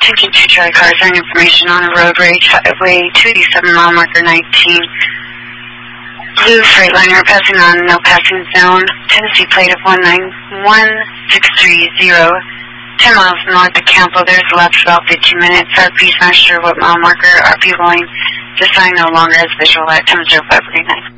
Attention to Charlie Car, sign information on a road rage, highway 287, mile marker 19. Blue Freightliner passing on no passing zone, Tennessee plate of 191630, 10 miles north of Campbell. There's a lapse of about 15 minutes. RP's not sure what mile marker. RP going to sign no longer as visual at 10:05. Good night.